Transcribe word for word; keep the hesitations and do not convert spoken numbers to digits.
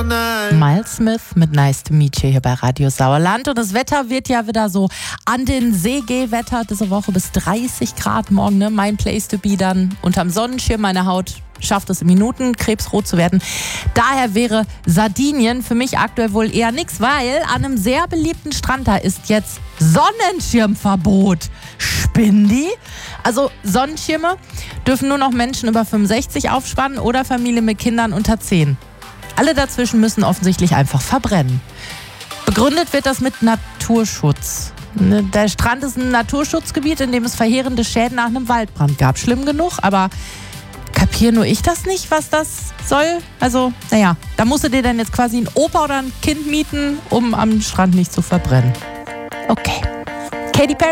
Miles Smith mit Nice to Meet You hier bei Radio Sauerland. Und das Wetter wird ja wieder so an den See gehen. Wetter diese Woche bis dreißig Grad morgen. Ne? Mein Place to be dann unterm Sonnenschirm. Meine Haut schafft es in Minuten, krebsrot zu werden. Daher wäre Sardinien für mich aktuell wohl eher nix, weil an einem sehr beliebten Strand da ist jetzt Sonnenschirmverbot. Spinnen die? Also Sonnenschirme dürfen nur noch Menschen über fünfundsechzig aufspannen oder Familien mit Kindern unter zehn. Alle dazwischen müssen offensichtlich einfach verbrennen. Begründet wird das mit Naturschutz. Der Strand ist ein Naturschutzgebiet, in dem es verheerende Schäden nach einem Waldbrand gab. Schlimm genug, aber kapiere nur ich das nicht, was das soll? Also, naja, da musst du dir dann jetzt quasi ein Opa oder ein Kind mieten, um am Strand nicht zu verbrennen. Okay. Katy Perry.